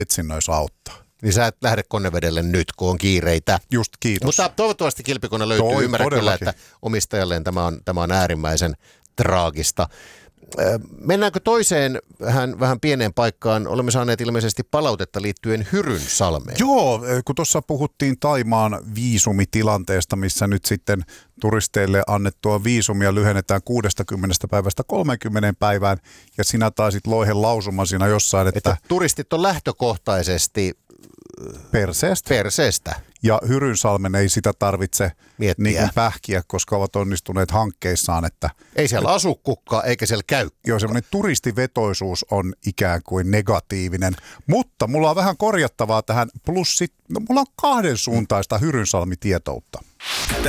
etsinnöissä auttaa. Niin sä et lähde Konnevedelle nyt, kun on kiireitä. Just, kiitos. Mutta toivottavasti kilpikone löytyy. Ymmärrän kyllä, että omistajalleen tämä on äärimmäisen traagista. Mennäänkö toiseen vähän pieneen paikkaan? Olemme saaneet ilmeisesti palautetta liittyen Hyrynsalmeen. Joo, kun tuossa puhuttiin Thaimaan viisumitilanteesta, missä nyt sitten turisteille annettua viisumia lyhennetään 60 päivästä 30 päivään. Ja sinä taisit Loihen lausuma siinä jossain, että turistit on lähtökohtaisesti perseestä. Ja Hyrynsalmen ei sitä tarvitse miettiä, niin pähkiä, koska ovat onnistuneet hankkeissaan. Että ei siellä asu kukaan, eikä siellä käy kukaan. Joo, semmoinen turistivetoisuus on ikään kuin negatiivinen. Mutta mulla on vähän korjattavaa tähän. Plus mulla on kahden suuntaista Hyrynsalmi-tietoutta.